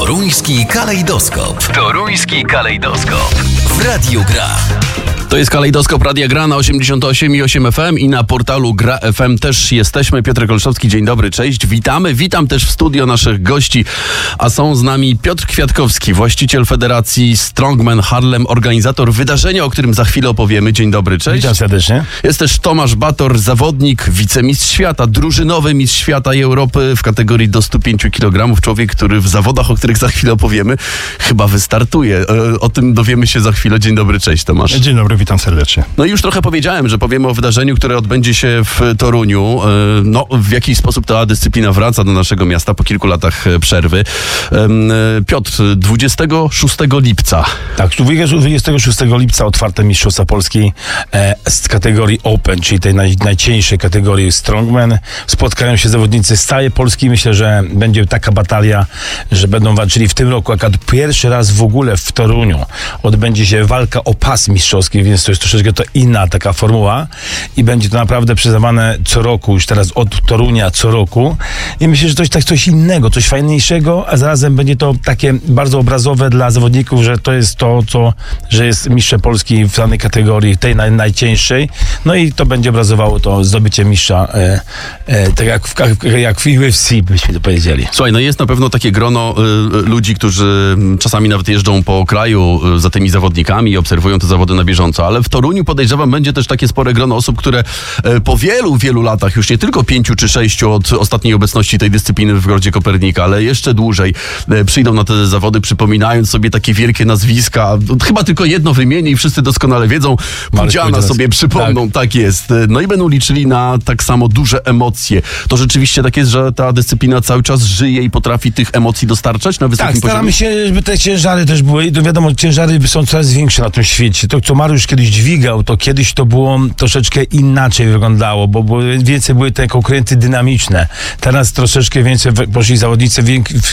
Toruński kalejdoskop. Toruński kalejdoskop. W Radiu Gra. To jest kalejdoskop Radia Gra na 88,8 FM i na portalu Gra FM też jesteśmy. Piotr Olszowski, dzień dobry, cześć, witamy. Witam też w studio naszych gości, a są z nami Piotr Kwiatkowski, właściciel Federacji Strongman Harlem, organizator wydarzenia, o którym za chwilę opowiemy. Dzień dobry, cześć. Witam serdecznie. Jest też Tomasz Bator, zawodnik, wicemistrz świata, drużynowy mistrz świata i Europy w kategorii do 105 kg. Człowiek, który w zawodach, o których za chwilę opowiemy, chyba wystartuje. O tym dowiemy się za chwilę. Dzień dobry, cześć Tomasz. Dzień dobry, witam serdecznie. No i już trochę powiedziałem, że powiemy o wydarzeniu, które odbędzie się w Toruniu. No, w jakiś sposób ta dyscyplina wraca do naszego miasta po kilku latach przerwy. Piotr, 26 lipca. Tak, 26 lipca otwarte Mistrzostwa Polski z kategorii Open, czyli tej najcieńszej kategorii Strongman. Spotkają się zawodnicy z całej Polski. Myślę, że będzie taka batalia, że będą walczyli w tym roku. Akurat pierwszy raz w ogóle w Toruniu odbędzie się walka o pas mistrzowski, więc to jest troszeczkę to inna taka formuła i będzie to naprawdę przyznawane co roku, już teraz od Torunia co roku. I myślę, że coś innego, coś fajniejszego, a zarazem będzie to takie bardzo obrazowe dla zawodników, że to jest że jest mistrzem Polski w danej kategorii, tej najcieńszej. No i to będzie obrazowało to zdobycie mistrza, tak jak w UFC, byśmy to powiedzieli. Słuchaj, no jest na pewno takie grono ludzi, którzy czasami nawet jeżdżą po kraju za tymi zawodnikami i obserwują te zawody na bieżąco, ale w Toruniu podejrzewam będzie też takie spore grono osób, które po wielu latach, już nie tylko 5 czy 6 od ostatniej obecności tej dyscypliny w Grodzie Kopernika, ale jeszcze dłużej przyjdą na te zawody, przypominając sobie takie wielkie nazwiska. Chyba tylko jedno wymienię i wszyscy doskonale wiedzą. Pudziana sobie przypomną, tak jest. No i będą liczyli na tak samo duże emocje. To rzeczywiście tak jest, że ta dyscyplina cały czas żyje i potrafi tych emocji dostarczać na wysokim poziomie? Tak, staramy się, żeby te ciężary też były. I to wiadomo, ciężary są coraz większe na tym świecie. To, co Mariusz kiedyś dźwigał, to kiedyś to było troszeczkę inaczej wyglądało, bo więcej były te konkurenty dynamiczne. Teraz troszeczkę więcej poszli zawodnicy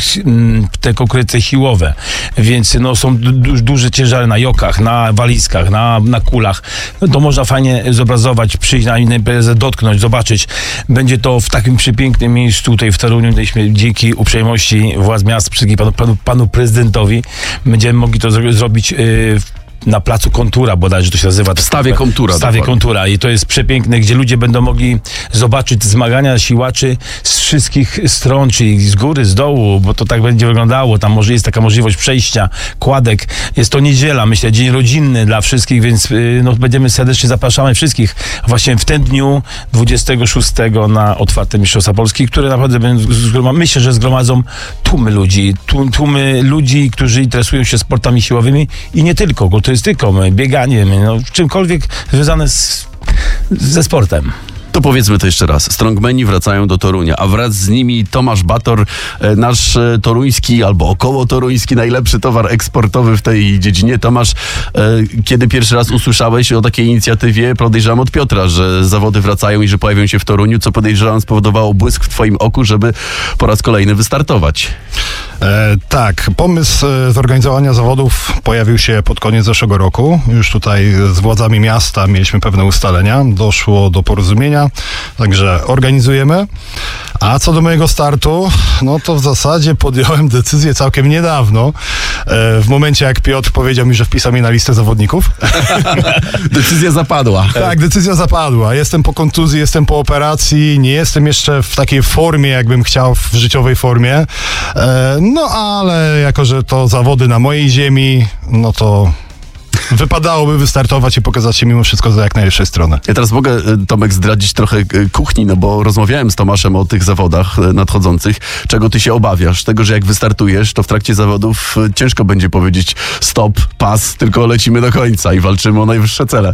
w te konkurenty siłowe. Więc no, są duże ciężary na jokach, na walizkach, na kulach. No, to można fajnie zobrazować, przyjść na inną imprezę, dotknąć, zobaczyć. Będzie to w takim przepięknym miejscu tutaj w Toruniu, gdyśmy dzięki uprzejmości władz miasta, panu prezydentowi, będziemy mogli to zrobić na placu Kontura, bodajże to się nazywa. W stawie Kontura. W stawie Kontura. I to jest przepiękne, gdzie ludzie będą mogli zobaczyć zmagania siłaczy z wszystkich stron, czyli z góry, z dołu, bo to tak będzie wyglądało. Tam może jest taka możliwość przejścia, kładek. Jest to niedziela, myślę, dzień rodzinny dla wszystkich, więc no, będziemy serdecznie zapraszamy wszystkich właśnie w ten dniu 26 na otwarte Mistrzostwa Polski, które naprawdę myślę, że zgromadzą tłumy ludzi, którzy interesują się sportami siłowymi i nie tylko, kulturystyką, bieganiem, no, czymkolwiek związane ze sportem. To powiedzmy to jeszcze raz. Strongmeni wracają do Torunia, a wraz z nimi Tomasz Bator, nasz toruński albo około toruński najlepszy towar eksportowy w tej dziedzinie. Tomasz, kiedy pierwszy raz usłyszałeś o takiej inicjatywie, podejrzewam od Piotra, że zawody wracają i że pojawią się w Toruniu, co podejrzewam spowodowało błysk w twoim oku, żeby po raz kolejny wystartować. Tak, pomysł zorganizowania zawodów pojawił się pod koniec zeszłego roku. Już tutaj z władzami miasta mieliśmy pewne ustalenia, doszło do porozumienia, także organizujemy. A co do mojego startu, no to w zasadzie podjąłem decyzję całkiem niedawno, w momencie jak Piotr powiedział mi, że wpisał mnie na listę zawodników. Decyzja zapadła. Tak, decyzja zapadła. Jestem po kontuzji, jestem po operacji, nie jestem jeszcze w takiej formie, jakbym chciał, w życiowej formie. No ale jako, że to zawody na mojej ziemi, no to wypadałoby wystartować i pokazać się mimo wszystko za jak najlepszej strony. Ja teraz mogę, Tomek, zdradzić trochę kuchni, no bo rozmawiałem z Tomaszem o tych zawodach nadchodzących. Czego ty się obawiasz? Tego, że jak wystartujesz, to w trakcie zawodów ciężko będzie powiedzieć stop, pas, tylko lecimy do końca i walczymy o najwyższe cele.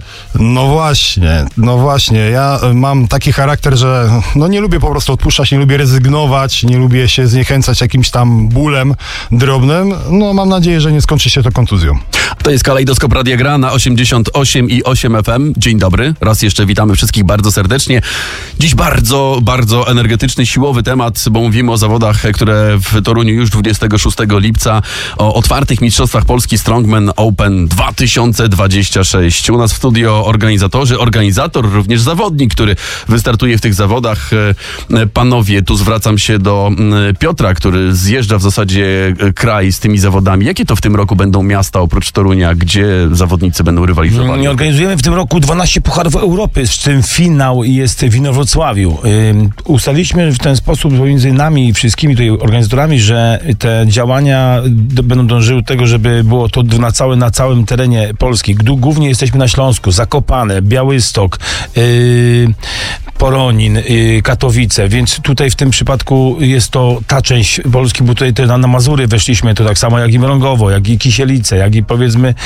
No właśnie. Ja mam taki charakter, że no nie lubię po prostu odpuszczać, nie lubię rezygnować, nie lubię się zniechęcać jakimś tam bólem drobnym. No mam nadzieję, że nie skończy się to kontuzją. To jest kalejdoskop Radia Gra na 88,8 FM. Dzień dobry. Raz jeszcze witamy wszystkich bardzo serdecznie. Dziś bardzo, bardzo energetyczny, siłowy temat, bo mówimy o zawodach, które w Toruniu już 26 lipca, o otwartych Mistrzostwach Polski Strongman Open 2026. U nas w studio organizator, również zawodnik, który wystartuje w tych zawodach. Panowie, tu zwracam się do Piotra, który zjeżdża w zasadzie kraj z tymi zawodami. Jakie to w tym roku będą miasta oprócz Torunia, gdzie zawodnicy będą rywalizowali? Organizujemy w tym roku 12 Pucharów Europy, z czym finał jest w Inowrocławiu. Ustaliliśmy w ten sposób pomiędzy nami i wszystkimi tutaj organizatorami, że te działania będą dążyły do tego, żeby było to na całym terenie Polski. Głównie jesteśmy na Śląsku, Zakopane, Białystok, Poronin, Katowice, więc tutaj w tym przypadku jest to ta część Polski, bo tutaj na Mazury weszliśmy, to tak samo jak i Mrągowo, jak i Kisielice, jak i powiedzmy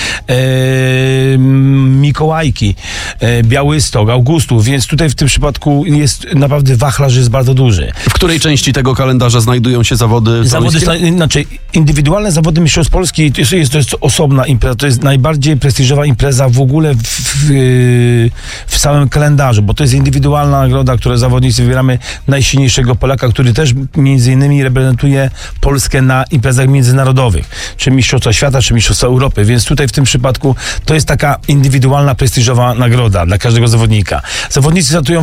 Mikołajki, Białystok, Augustów, więc tutaj w tym przypadku jest naprawdę wachlarz jest bardzo duży. W której części tego kalendarza znajdują się zawody? Indywidualne zawody Mistrzostw Polski to jest osobna impreza, to jest najbardziej prestiżowa impreza w ogóle w samym kalendarzu, bo to jest indywidualna nagroda, którą zawodnicy wybieramy najsilniejszego Polaka, który też między innymi reprezentuje Polskę na imprezach międzynarodowych, czy Mistrzostwa Świata, czy Mistrzostwa Europy, więc tutaj w tym przypadku to jest taka indywidualna, prestiżowa nagroda dla każdego zawodnika. Zawodnicy startują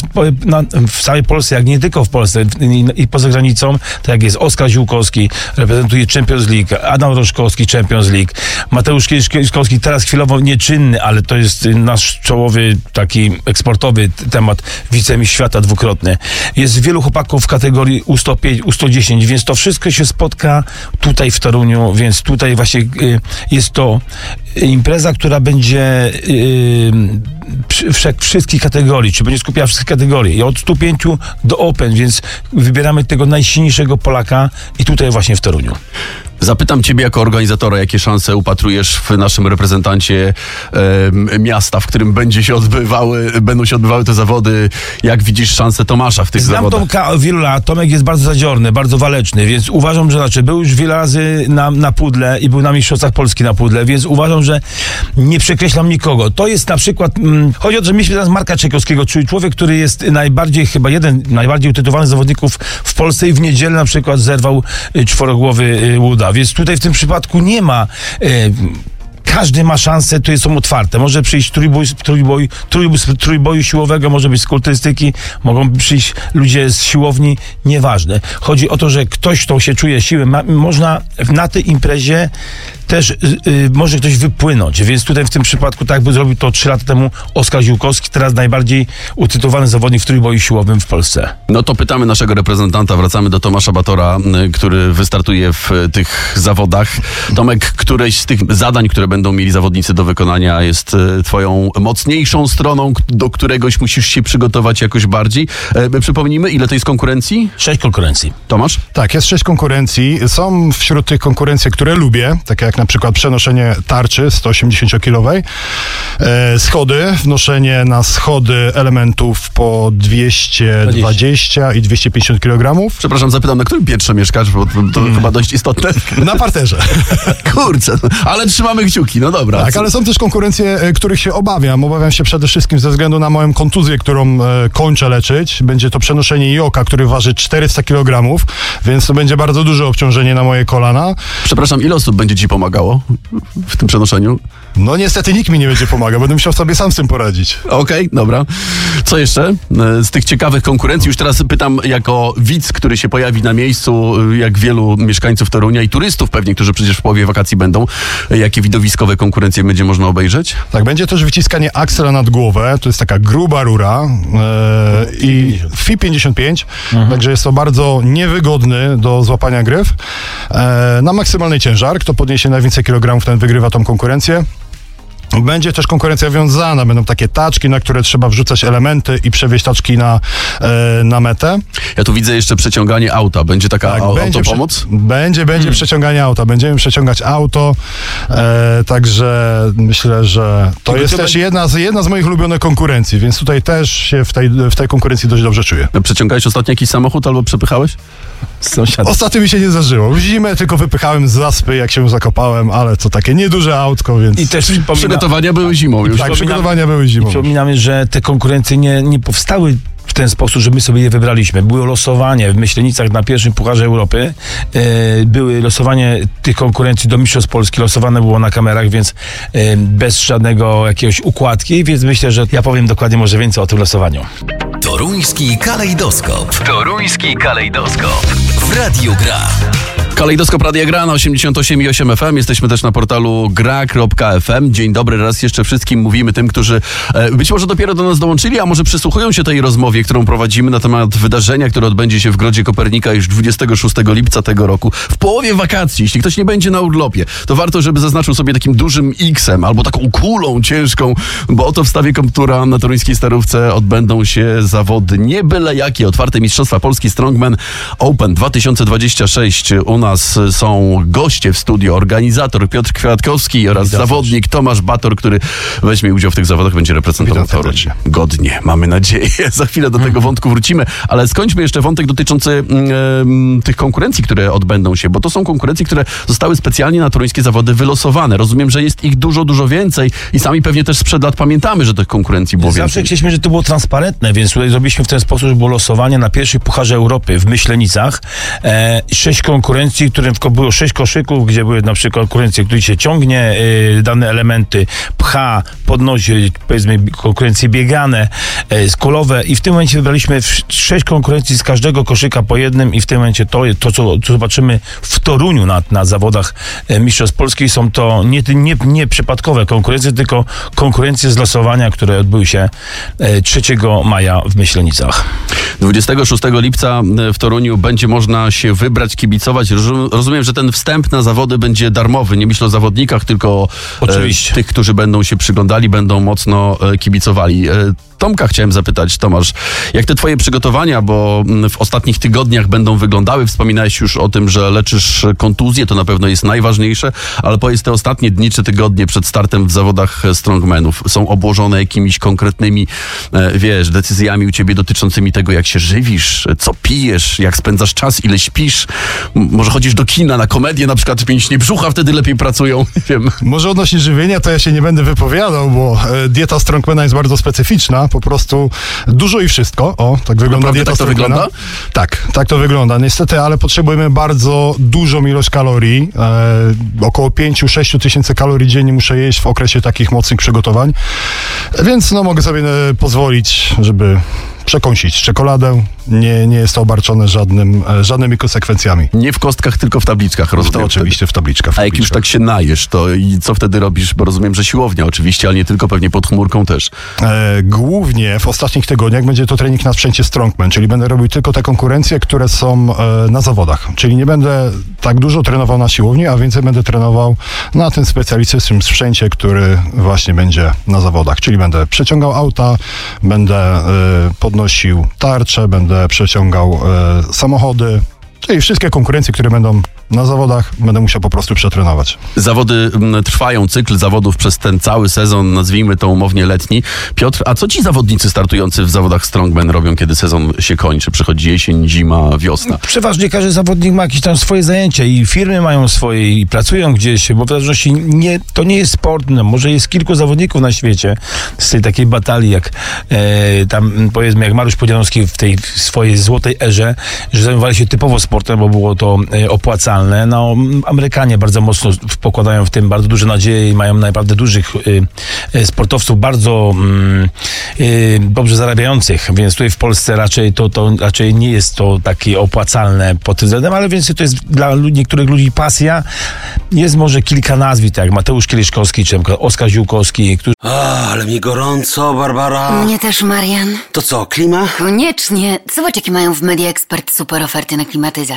w całej Polsce, jak nie tylko w Polsce i poza granicą, tak jak jest Oskar Ziółkowski, reprezentuje Champions League, Adam Roszkowski, Champions League, Mateusz Kieszkowski, teraz chwilowo nieczynny, ale to jest nasz czołowy, taki eksportowy temat, wicemistrz świata dwukrotny. Jest wielu chłopaków w kategorii U105, U110, więc to wszystko się spotka tutaj w Toruniu, więc tutaj właśnie jest to impreza, która będzie wszystkich kategorii, czy będzie skupiała wszystkie kategorie. I od 105 do Open, więc wybieramy tego najsilniejszego Polaka i tutaj właśnie w Toruniu. Zapytam ciebie jako organizatora, jakie szanse upatrujesz w naszym reprezentancie miasta, w którym będą się odbywały te zawody. Jak widzisz szansę Tomasza w tych zawodach? Znam Tomka od wielu lat. Tomek jest bardzo zadziorny, bardzo waleczny, więc uważam, że był już wiele razy na pudle i był na Mistrzostwach Polski na pudle, więc uważam, że nie przekreślam nikogo. To jest na przykład, chodzi o to, że mieliśmy teraz Marka Czajkowskiego, czyli człowiek, który jest jeden najbardziej utytułowanych zawodników w Polsce i w niedzielę na przykład zerwał czworogłowy łuda. Więc tutaj w tym przypadku nie ma... Każdy ma szansę, to są otwarte. Może przyjść trójboju siłowego, może być z kulturystyki, mogą przyjść ludzie z siłowni, nieważne. Chodzi o to, że ktoś, kto się czuje siły, można na tej imprezie też może ktoś wypłynąć, więc tutaj w tym przypadku, tak jakby zrobił to 3 lata temu Oskar Ziółkowski, teraz najbardziej utytułowany zawodnik w trójboju siłowym w Polsce. No to pytamy naszego reprezentanta, wracamy do Tomasza Batora, który wystartuje w tych zawodach. Tomek, któreś z tych zadań, które będą mieli zawodnicy do wykonania, jest twoją mocniejszą stroną, do któregoś musisz się przygotować jakoś bardziej. Przypomnijmy, ile to jest konkurencji? 6 konkurencji. Tomasz? Tak, jest 6 konkurencji. Są wśród tych konkurencji, które lubię, takie jak na przykład przenoszenie tarczy 180-kilowej, schody, wnoszenie na schody elementów po 220 i 250 kg. Przepraszam, zapytam, na którym piętrze mieszkasz, bo to chyba dość istotne. Na parterze. Kurczę, ale trzymamy kciuki, no dobra. Tak, ale są też konkurencje, których się obawiam. Obawiam się przede wszystkim ze względu na moją kontuzję, którą kończę leczyć. Będzie to przenoszenie joka, który waży 400 kg, więc to będzie bardzo duże obciążenie na moje kolana. Przepraszam, ile osób będzie ci pomagało w tym przenoszeniu? No niestety nikt mi nie będzie pomagał, będę musiał sobie sam z tym poradzić. Okej, dobra. Co jeszcze z tych ciekawych konkurencji? Już teraz pytam jako widz, który się pojawi na miejscu, jak wielu mieszkańców Torunia i turystów pewnie, którzy przecież w połowie wakacji będą. Jakie widowiskowe konkurencje będzie można obejrzeć? Tak, będzie też wyciskanie aksela nad głowę, to jest taka gruba rura i FI 55, także jest to bardzo niewygodny do złapania gryf. Na maksymalny ciężar, kto podniesie najwięcej kilogramów, ten wygrywa tą konkurencję. Będzie też konkurencja wiązana, będą takie taczki, na które trzeba wrzucać elementy i przewieźć taczki na metę. Ja tu widzę jeszcze przeciąganie auta. Będzie taka autopomoc? Będzie przeciąganie auta. Będziemy przeciągać auto, także myślę, że to jest też jedna z moich ulubionych konkurencji, więc tutaj też się w tej konkurencji dość dobrze czuję. Przeciągałeś ostatnio jakiś samochód albo przepychałeś? Ostatnio mi się nie zdarzyło. W zimę tylko wypychałem z zaspy, jak się zakopałem, ale to takie nieduże autko, więc... I też przygotowania były zimą już. Tak, przygotowania były zimą. Przypominamy, że te konkurencje nie powstały w ten sposób, że my sobie je wybraliśmy. Było losowanie w Myślenicach na pierwszym Pucharze Europy. Były losowanie tych konkurencji do Mistrzostw Polski. Losowane było na kamerach, więc bez żadnego jakiegoś układki, więc myślę, że ja powiem dokładnie może więcej o tym losowaniu. Toruński kalejdoskop. Toruński kalejdoskop. W Radiu Gra. Kalejdoskop Radia Gra na 88,8 FM. Jesteśmy też na portalu gra.fm. Dzień dobry raz jeszcze wszystkim mówimy tym, którzy być może dopiero do nas dołączyli, a może przysłuchują się tej rozmowie, którą prowadzimy na temat wydarzenia, które odbędzie się w Grodzie Kopernika już 26 lipca tego roku. W połowie wakacji, jeśli ktoś nie będzie na urlopie, to warto, żeby zaznaczył sobie takim dużym X-em albo taką kulą ciężką, bo oto w Stawie Komptura na toruńskiej Starówce odbędą się zawody nie byle jakie. Otwarte Mistrzostwa Polski Strongman Open 2026. U nas są goście w studio, organizator Piotr Kwiatkowski oraz zawodnik Tomasz Bator, który weźmie udział w tych zawodach, będzie reprezentował Toruń. Godnie, mamy nadzieję. Za chwilę do tego wątku wrócimy, ale skończmy jeszcze wątek dotyczący tych konkurencji, które odbędą się, bo to są konkurencje, które zostały specjalnie na toruńskie zawody wylosowane. Rozumiem, że jest ich dużo, dużo więcej i sami pewnie też sprzed lat pamiętamy, że tych konkurencji było więcej. Zawsze chcieliśmy, że to było transparentne, więc tutaj zrobiliśmy w ten sposób, że było losowanie na pierwszym Pucharze Europy w Myślenicach. 6 konkurencji, w którym było 6 koszyków, gdzie były na przykład konkurencje, które się ciągnie, dane elementy, pcha, podnosi, powiedzmy konkurencje biegane, skolowe i w tym momencie wybraliśmy 6 konkurencji z każdego koszyka po jednym i w tym momencie to co zobaczymy w Toruniu na zawodach Mistrzostw Polski, są to nie przypadkowe konkurencje, tylko konkurencje z losowania, które odbyły się 3 maja w Myślenicach. 26 lipca w Toruniu będzie można się wybrać, kibicować. Rozumiem, że ten wstęp na zawody będzie darmowy. Nie myślę o zawodnikach, tylko o tych, którzy będą się przyglądali, będą mocno kibicowali. Tomka chciałem zapytać, Tomasz, jak te twoje przygotowania, bo w ostatnich tygodniach będą wyglądały? Wspominałeś już o tym, że leczysz kontuzję, to na pewno jest najważniejsze, ale powiedz, te ostatnie dni czy tygodnie przed startem w zawodach strongmanów są obłożone jakimiś konkretnymi, decyzjami u ciebie dotyczącymi tego, jak się żywisz, co pijesz, jak spędzasz czas, ile śpisz? Może chodzisz do kina, na komedię, na przykład mięśnie brzucha wtedy lepiej pracują, nie wiem. Może odnośnie żywienia to ja się nie będę wypowiadał, bo dieta strongmana jest bardzo specyficzna. Po prostu dużo i wszystko. O, tak wygląda dieta strongmana. Tak to wygląda? Tak to wygląda. Niestety, ale potrzebujemy bardzo dużą ilość kalorii. Około 5-6 tysięcy kalorii dziennie muszę jeść w okresie takich mocnych przygotowań. Więc mogę sobie pozwolić, żeby przekąsić czekoladę. Nie jest to obarczone żadnymi konsekwencjami. Nie w kostkach, tylko w tabliczkach, rozumiem. To oczywiście w tabliczkach. A jak już tak się najesz, to i co wtedy robisz? Bo rozumiem, że siłownia oczywiście, ale nie tylko, pewnie pod chmurką też. Głównie w ostatnich tygodniach będzie to trening na sprzęcie Strongman, czyli będę robił tylko te konkurencje, które są na zawodach. Czyli nie będę tak dużo trenował na siłowni, a więcej będę trenował na tym specjalistycznym sprzęcie, który właśnie będzie na zawodach. Czyli będę przeciągał auta, będę podnosił tarcze, będę przeciągał samochody, czyli wszystkie konkurencje, które będą na zawodach, będę musiał po prostu przetrenować. Zawody trwają, cykl zawodów przez ten cały sezon, nazwijmy to umownie letni. Piotr, a co ci zawodnicy startujący w zawodach Strongman robią, kiedy sezon się kończy? Przychodzi jesień, zima, wiosna. Przeważnie każdy zawodnik ma jakieś tam swoje zajęcia i firmy mają swoje i pracują gdzieś, bo w zależności to nie jest sport. Może jest kilku zawodników na świecie z tej takiej batalii, jak tam powiedzmy, jak Mariusz Pudzianowski w tej swojej złotej erze, że zajmowali się typowo sportem, bo było to opłacalne. Amerykanie bardzo mocno pokładają w tym bardzo duże nadzieje i mają naprawdę dużych sportowców, bardzo dobrze zarabiających, więc tutaj w Polsce raczej nie jest to takie opłacalne pod tym względem, ale więc to jest dla niektórych ludzi pasja. Jest może kilka nazwisk, jak Mateusz Kieliszkowski, czy Oskar Ziółkowski. Ale mi gorąco, Barbara. Mnie też, Marian. To co, klima? Koniecznie. Zobacz, jakie mają w Media Expert super oferty na klimatyzację.